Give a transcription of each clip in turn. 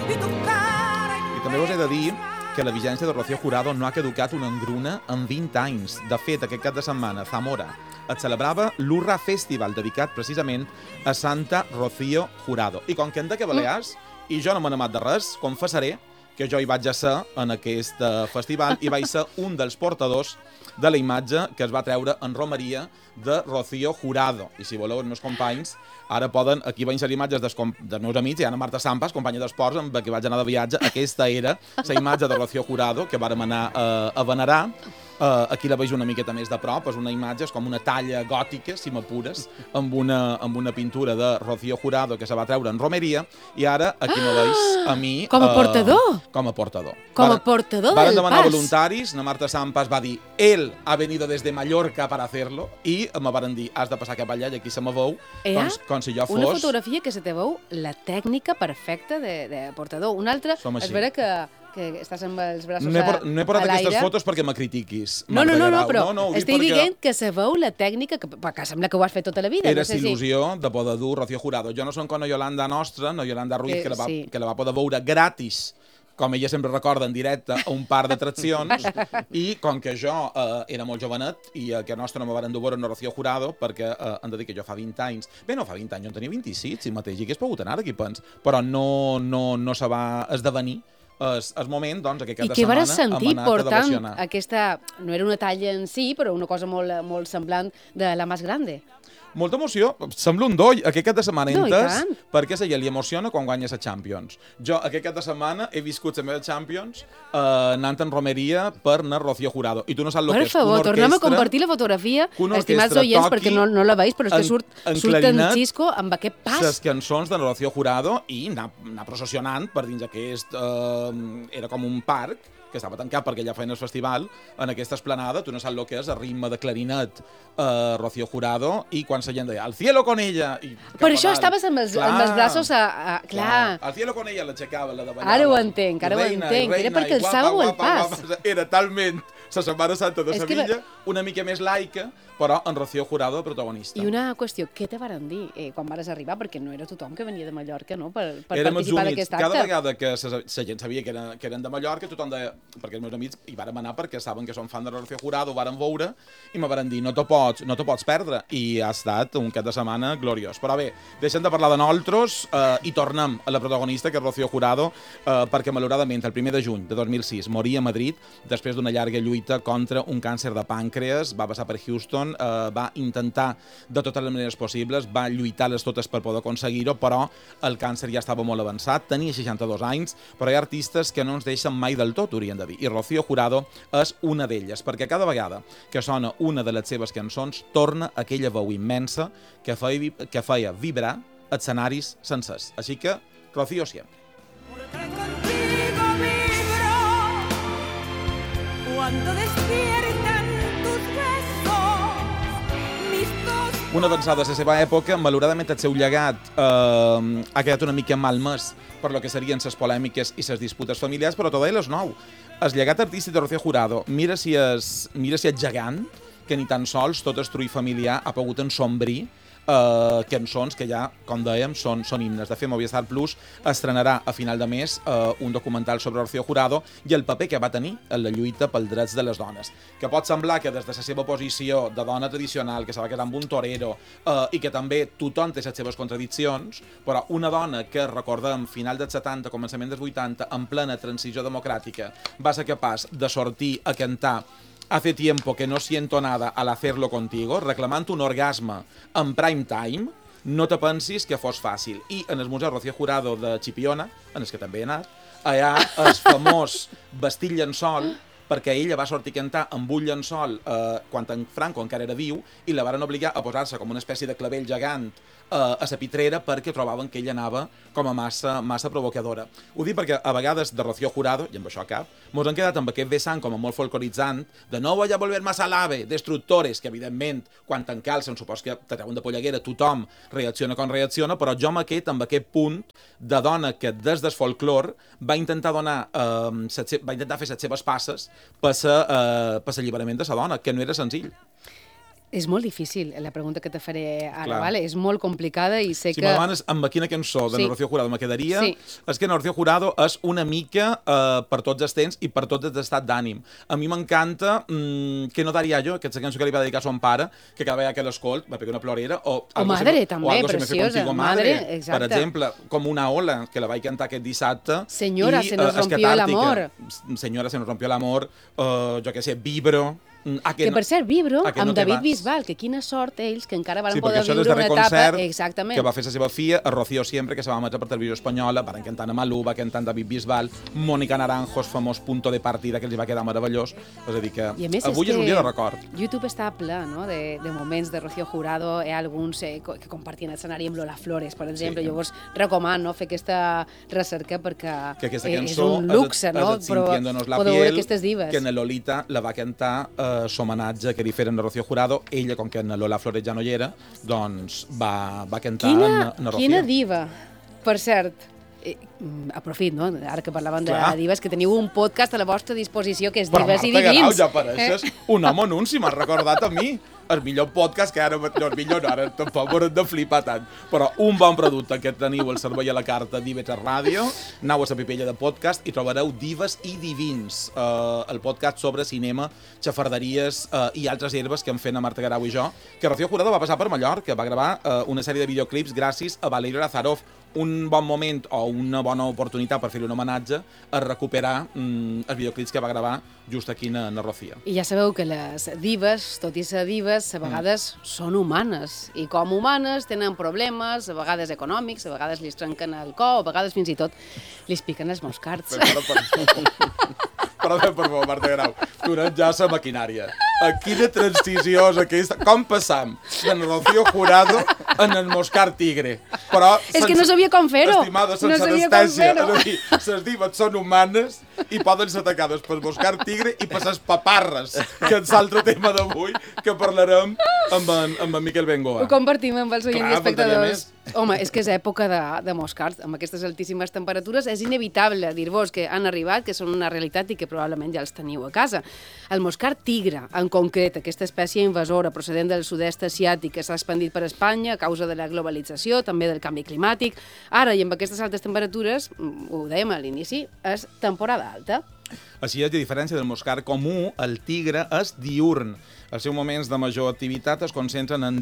I també us he de dir que la vigència de Rocío Jurado no ha caducat una engruna en 20 anys. De fet, aquest cap de setmana, a Zamora, es celebrava l'Urra Festival, dedicat precisament a Santa Rocío Jurado. I com que hem de que Balears, i jo no me n'he amat de res, confessaré que jo hi vaig a ser en aquest festival i vaig ser un dels portadors de la imatge que es va treure en romeria de Rocío Jurado. I si voleu, els meus companys, ara poden... Aquí va inserir imatges dels meus amics, i Ana Marta Sampas, companya d'esports, amb qui vaig anar de viatge. Aquesta era la imatge de Rocío Jurado que vàrem anar a venerar. Aquí la veig una miqueta més de prop, és una imatge, és com una talla gòtica, si m'apures, amb una pintura de Rocío Jurado que se va treure en romeria, i ara aquí me veig a mi... Com a portador? Com a portador. Com a portador del pas. Varen demanar voluntaris, na Marta Sampas va dir, él ha venido desde Mallorca para hacerlo, i me varen dir, has de passar cap allà, i aquí se me veu, com si jo fos... Una fotografia que se te veu la tècnica perfecta de portador. Una altra, és vera que estàs amb els braços a l'aire. No he posat aquestes fotos perquè me critiquis. No, però estic dient que se veu la tècnica, que sembla que ho has fet tota la vida. Era il·lusió de poder dur Rocío Jurado. Jo no som com la Yolanda nostra, la Yolanda Ruiz, que la va poder veure gratis, com ella sempre recorda, en directe, a un parc d'atraccions, i com que jo era molt jovenet, i que nostre no me van dur veure una Rocío Jurado, perquè hem de dir que jo fa 20 anys... Bé, no fa 20 anys, jo en tenia 26, si mateix, i hagués pogut anar aquí, pens, però no se va esdevenir el moment, doncs, aquest cap de setmana, i què vas sentir portant aquesta... No era una talla en si, però una cosa molt semblant de la Más Grande. Molta emoció, sembla un doll. Aquest cap de setmana entès, perquè a ella li emociona quan guanya la Champions. Jo aquest cap de setmana he viscut la meva Champions anant en romeria per anar Rocío Jurado. I tu no saps el que és una orquestra... Per favor, tornem a compartir la fotografia, estimats oients, perquè no la veig, però és que surt en Xisco amb aquest pas. Les cançons de Rocío Jurado i anar processionant per dins aquest... Era com un parc que estava tancat perquè ja feien el festival, en aquesta esplanada, tu no saps el que és, el ritme de clarinet Rocío Jurado, i quan la gent deia, al cielo con ella! Per això estaves amb els braços clar. Al cielo con ella l'aixecava, la davallava. Ara ho entenc, era perquè alçàveu el pas. Era talment la Setmana Santa de Sevilla, una mica més laica, però en Rocío Jurado protagonista. I una qüestió, què te varen dir quan vares arribar? Perquè no era tothom que venia de Mallorca, no?, per participar d'aquest acte. Cada vegada que la gent sabia que eren de Mallorca, tothom deia, perquè els meus amics hi vàrem anar perquè saben que som fan de Rocío Jurado, ho vàrem veure, i me varen dir, no t'ho pots perdre. I ha estat un cap de setmana gloriós. Però bé, deixem de parlar de nosaltres i tornem a la protagonista, que és Rocío Jurado, perquè malauradament el 1 de juny de 2006 moria a Madrid després d'una llarga lluita contra un càncer de pàncreas. Va passar per Houston, va intentar de totes les maneres possibles, va lluitar-les totes per poder aconseguir-ho, però el càncer ja estava molt avançat, tenia 62 anys, però hi ha artistes que no ens deixen mai del tot, hauríem de dir, i Rocío Jurado és una d'elles, perquè cada vegada que sona una de les seves cançons torna aquella veu immensa que feia vibrar escenaris sencers. Així que, Rocío siempre. Una avançada de la seva època, malauradament el seu llegat ha quedat una mica malmès per lo que serien les polèmiques i les disputes familiars, però tot ell és nou. El llegat artístic de Rocío Jurado, mira si és gegant, que ni tan sols tot el trull familiar ha pogut ensombrir cançons que ja, com dèiem, són himnes. De fet, Movistar Plus estrenarà a final de mes un documental sobre Rocío Jurado i el paper que va tenir en la lluita pels drets de les dones. Que pot semblar que des de la seva posició de dona tradicional, que se va quedar amb un torero, i que també tothom té les seves contradiccions, però una dona que, recordem, final dels 70, començament dels 80, en plena transició democràtica, va ser capaç de sortir a cantar Hace tiempo que no siento nada al hacerlo contigo, reclamant un orgasme en prime time, no te pensis que fos fàcil. I en el Museu Rocío Jurado de Chipiona, en el que també he anat, allà el famós vestit llençol, perquè ella va sortir a cantar amb un llençol quan en Franco encara era viu, i la varen obligar a posar-se com una espècie de clavell gegant a la pitrera perquè trobaven que ella anava com a massa provocadora. Ho dic perquè a vegades de Rocío Jurado, i amb això cap, mos han quedat amb aquest vessant com a molt folcloritzant de no voy a volver más al ave, destructores, que evidentment quan t'encalcen, supos que te treuen de polleguera, tothom reacciona com reacciona, però jo m'he quedat amb aquest punt de dona que des del folclor va intentar fer les seves passes per l'alliberament de la dona, que no era senzill. És molt difícil, la pregunta que te faré ara, vale? És molt complicada i sé que... Si me demanes amb quina cançó de Rocío Jurado me quedaria, és que Rocío Jurado és una mica per tots els temps i per tots els estats d'ànim. A mi m'encanta Que no daria jo, que és la cançó que li va dedicar a son pare, que cada vegada que l'escolt va pegar una plorera, o Madre, també, preciosa. Madre, per exemple, com una ola, que la vaig cantar aquest dissabte. Senyora, se nos rompió el amor. Senyora, se nos rompió el amor. Jo què sé, Vibro. Que per cert, Vibro, amb David Bisbal, que quina sort ells, que encara van poder viure una etapa... Exactament. Que va fer la seva filla, a Rocío Siempre, que se va emetre per televisió espanyola, van cantant a Malú, va cantant David Bisbal, Mónica Naranjo, el famós punto de partida, que els va quedar meravellós. És a dir, que avui és un dia de record. YouTube està ple, no?, de moments de Rocío Jurado. Hi ha alguns que compartien escenari amb Lola Flores, per exemple. Llavors, recomano fer aquesta recerca perquè és un luxe, no?, però podeu veure aquestes dives. Que en Lolita la va cantar l'homenatge que li feren a Rocío Jurado. Ella, com que en Lola Flores ja no hi era, doncs va cantar en Rocío. Quina diva! Per cert, aprofit, no?, ara que parlaven de divas, que teniu un podcast a la vostra disposició que és Dives i Divins. Però Marta Guerau, ja apareixes un home anunci, m'has recordat a mi. El millor podcast que ara... No, el millor no, ara tampoc m'ho de flipar tant. Però un bon producte que teniu al servei a la carta d'IV3 Ràdio, aneu a la pipella de podcast i trobareu Dives i Divins, el podcast sobre cinema, xafarderies i altres herbes que hem fet a Marta Guerau i jo, que Rocío Jurado va passar per Mallorca, va gravar una sèrie de videoclips gràcies a Valerio Lazarov. Un bon moment o una bona oportunitat per fer-li un homenatge a recuperar els videoclips que va gravar just aquí a Rocío. I ja sabeu que les divas, tot i ser divas, a vegades són humanes. I com humanes tenen problemes, a vegades econòmics, a vegades li trenquen el cor, a vegades fins i tot li piquen els moscards. Però per favor, Marta Guerau, tornem ja a la maquinària. A quina transició és aquesta? Com passam d'en Rocío Jurado en el moscard tigre? Però és que no sabia com fer-ho. Estimada, sense anestèsia. És a dir, les divas són humanes i poden ser atacades pel moscard tigre i per les paparres, que és l'altre tema d'avui que parlarem amb en Miquel Bengoa. Ho compartim amb els oients i espectadors. Home, és que és època de moscards. Amb aquestes altíssimes temperatures és inevitable dir-vos que han arribat, que són una realitat i que probablement ja els teniu a casa. El moscard tigre, en concret, aquesta espècie invasora procedent del sud-est asiàtic que s'ha expandit per Espanya a causa de la globalització, també del canvi climàtic. Ara, i amb aquestes altes temperatures, ho dèiem a l'inici, és temporada alta. Així és, a diferència del moscard comú, el tigre és diürn. Els seus moments de major activitat es concentren en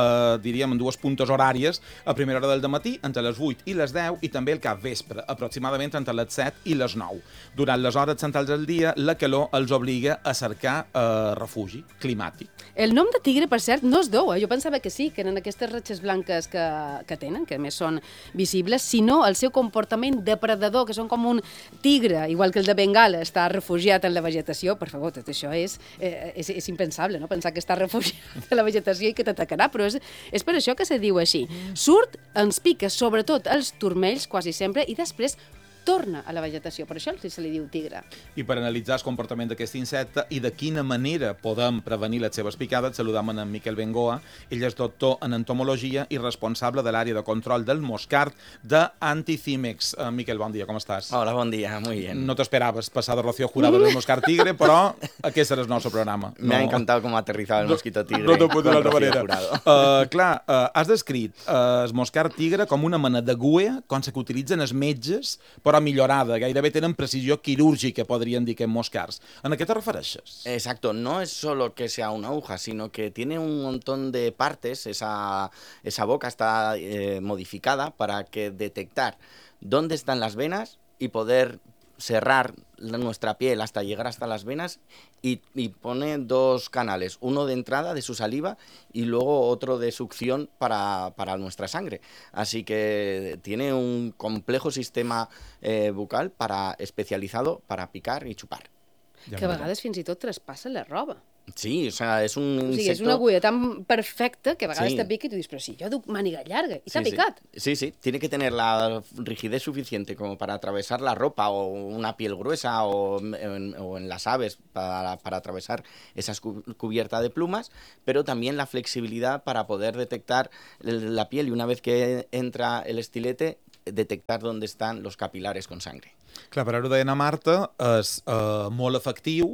dues puntes horàries, a primera hora del matí, entre les 8 i les 10, i també el capvespre, aproximadament entre les 7 i les 9. Durant les hores centrals del dia, la calor els obliga a cercar refugi climàtic. El nom de tigre, per cert, no es deu, jo pensava que sí, que eren aquestes ratxes blanques que tenen, que més són visibles, sinó el seu comportament depredador, que són com un tigre, igual que el de Bengala, està refugiat en la vegetació. Per favor, tot això és impensable, no? Pensar que està refugiat en la vegetació i que t'atacarà, però és per això que se diu així. Surt, ens pica sobretot els turmells, quasi sempre, i després torna a la vegetació, per això se li diu tigre. I per analitzar el comportament d'aquest insecte i de quina manera podem prevenir les seves picades, saludam en Miquel Bengoa. Ell és doctor en entomologia i responsable de l'àrea de control del moscard d'Anticimex. Miquel, bon dia, com estàs? Hola, bon dia, muy bien. No t'esperaves pasar de Rocío Jurado del moscard tigre, però aquest serà el nostre programa. Me ha encantado cómo aterrizaba el mosquito tigre. No t'ho puc dir d'altra manera. Clar, has descrit el moscard tigre com una mena de guia, com se que utilitzen els metges, però millorada, gairebé tenen precisió quirúrgica, podrían dir que en moscards. ¿A qué te refieres? Exacto, no es solo que sea una aguja, sino que tiene un montón de partes, esa boca está modificada para que detectar dónde están las venas y poder cerrar nuestra piel hasta llegar hasta las venas y pone dos canales, uno de entrada de su saliva y luego otro de succión para nuestra sangre. Así que tiene un complejo sistema bucal especializado para picar y chupar. Que a vegades fins i tot traspassa la roba. Sí, o sea, es un insecto... O sigui, és una agulla tan perfecta que a vegades te pica y tú dices, pero si yo duc màniga llarga, y t'ha picat. Sí, tiene que tener la rigidez suficiente como para atravesar la ropa o una piel gruesa o en las aves para atravesar esa cubierta de plumas, pero también la flexibilidad para poder detectar la piel y una vez que entra el estilete, detectar dónde están los capilares con sangre. Clar, per ara ho deien a Marta, és molt efectiu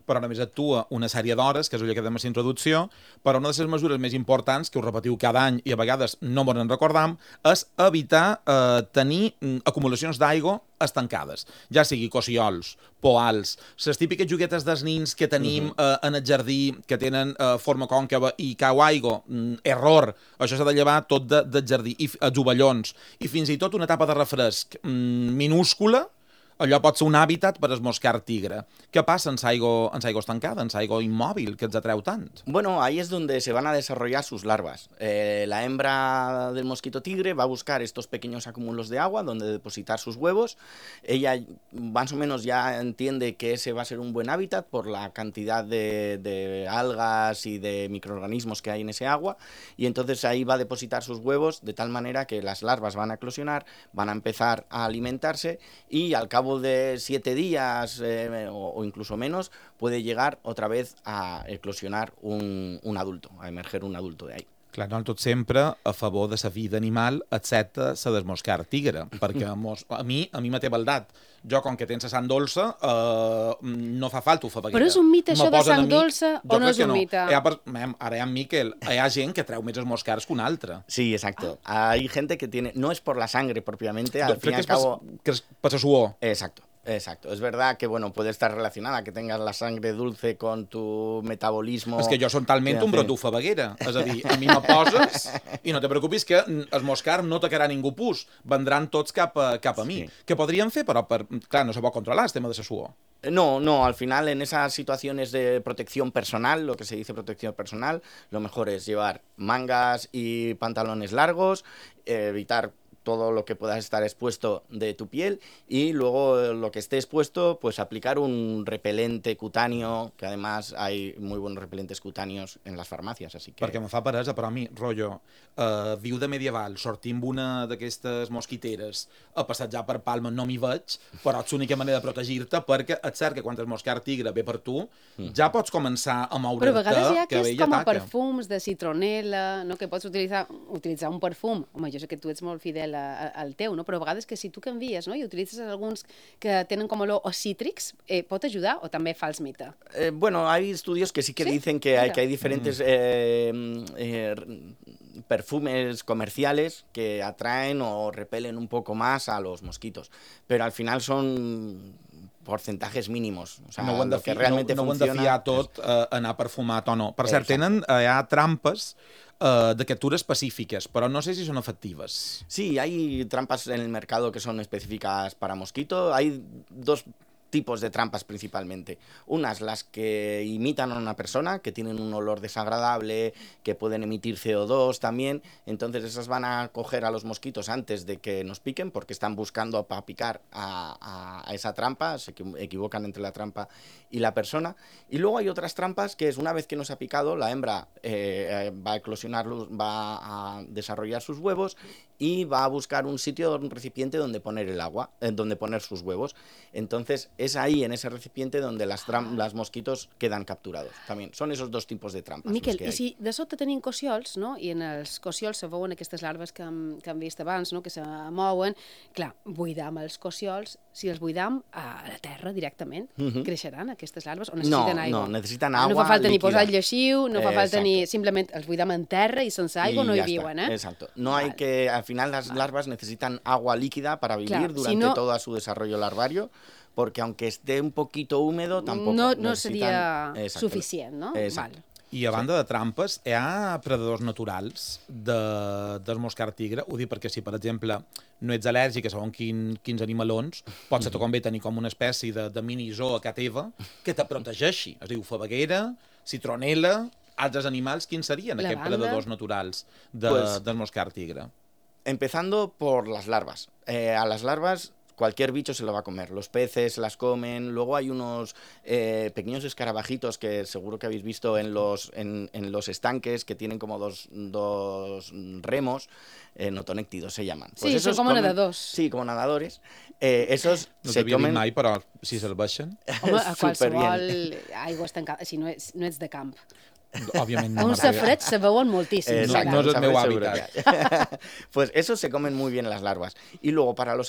però només actua una sèrie d'hores, que és allò que dèiem a la introducció, però una de les mesures més importants, que ho repetiu cada any i a vegades no ens en recordam, és evitar tenir acumulacions d'aigua estancades, ja sigui cossiols, poals, les típiques juguetes dels nins que tenim en el jardí, que tenen forma còncava i cau aigua, error, això s'ha de llevar tot del jardí, i els ovellons, i fins i tot una tapa de refresc minúscula, allò pot ser un hàbitat per esmoscar tigre. Què passa en aigua estancada, en aigua immòbil, que els atreu tant? Bueno, ahí es donde se van a desarrollar sus larvas. La hembra del mosquito tigre va a buscar estos pequeños acúmulos de agua donde depositar sus huevos. Ella más o menos ya entiende que ese va a ser un buen hábitat por la cantidad de algas y de microorganismos que hay en ese agua, y entonces ahí va a depositar sus huevos de tal manera que las larvas van a eclosionar, van a empezar a alimentarse y al cabo de 7 días o incluso menos puede llegar otra vez a eclosionar un adulto, a emerger un adulto de ahí. Clar, nosaltres sempre a favor de la vida animal, excepte la d'esmoscar tigre, perquè a mi m'ha té baldat. Jo, com que tens la sang dolça, no fa falta ofabaguera. Però és un mite, això de sang dolça, o no és un mite? Ara hi ha Miquel, hi ha gent que treu més esmoscars que un altre. Sí, exacto. Hay gente que tiene... No es por la sangre propiamente, al fin y al cabo... Que és per la suor. Exacto. Exacto, es verdad que bueno, puede estar relacionada que tengas la sangre dulce con tu metabolismo. És que jo són talment un brot d'ofabaguera, és a dir, a mi me poses i no te preocupis que esmoscar no tocarà ningú pus, vendran tots cap a mi. Què podríem fer, però, clar, no se pot controlar el tema de la suor. No, al final en esas situaciones de protección personal, lo que se dice protección personal, lo mejor es llevar mangas y pantalones largos, evitar todo lo que puedas estar expuesto de tu piel, y luego lo que esté expuesto, pues aplicar un repelente cutáneo, que además hay muy buenos repelentes cutáneos en las farmacias, así que... Perquè me fa peresa, però a mi, rotllo, viu de medieval, sortir amb una d'aquestes mosquiteres a passejar per Palma no m'hi veig, però és l'única manera de protegir-te, perquè és cert que quan esmoscar tigre ve per tu, ja pots començar a moure't, però a vegades hi ha que aquests com a perfums de citronela, no? Que pots utilitzar un perfum. Home, jo sé que tu ets molt fidel al teu, no? Però a vegades que si tu canvies, no? I utilitzes alguns que tenen com olor o cítrics, pot ajudar o també fals mite? Bueno, hay estudios que sí que dicen que hay diferentes perfumes comerciales que atraen o repelen un poco más a los mosquitos, pero al final son porcentajes mínimos. O sea, no ho han de fiar tot anar perfumat o no. Per cert, hi ha trampes de capturas específicas, pero no sé si son efectivas. Sí, hay trampas en el mercado que son específicas para mosquito. Hay dos tipos de trampas principalmente. Unas las que imitan a una persona, que tienen un olor desagradable, que pueden emitir CO2 también. Entonces esas van a coger a los mosquitos antes de que nos piquen, porque están buscando para picar a esa trampa, se equivocan entre la trampa y la persona. Y luego hay otras trampas que es una vez que nos ha picado, la hembra va a eclosionar, va a desarrollar sus huevos y va a buscar un sitio, un recipiente donde poner el agua, donde poner sus huevos. Entonces es ahí, en ese recipiente, donde las mosquitos quedan capturados. También son esos dos tipos de trampas. Miquel, i si de sota tenim cossiols, no? I en els cossiols se veuen aquestes larves que hem vist abans, no? Que se mouen, clar, buidam els cossiols, si els buidam a la terra directament, creixeran aquestes larves o necessiten aigua? No, necessiten agua no fa falta líquida. Ni posar el lleixiu, no fa falta ni... Simplement els buidam en terra i sense aigua no hi viuen, Exacto. No hay que... Al final las larvas necesitan agua líquida para vivir durante todo su desarrollo larvario, porque aunque esté un poquito húmedo, tampoco no seria suficient, no? Val. I a banda de trampes, hi ha predadors naturals d'esmoscar tigre? Ho dic perquè si, per exemple, no ets al·lèrgic a segons quins animalons, pot ser també tenir com una espècie de mini-zoo a casa teva que te protegeixi. Es diu fabaguera, citronela, altres animals, quins serien aquests predadors naturals d'esmoscar tigre? Empezando por las larvas. A las larvas cualquier bicho se lo va a comer. Los peces las comen. Luego hay unos pequeños escarabajitos que seguro que habéis visto en los estanques, que tienen como dos remos, notonéctidos se llaman. Pues sí, esos son como nadadores. Sí, como nadadores. Esos no se comen... mai, però si serveixen... Home, a qualsevol aigua estancada, si no ets de camp. Òbviament no. A un safret se veuen moltíssim. No és el meu hàbitat. Pues esos se comen muy bien las larvas. Y luego para los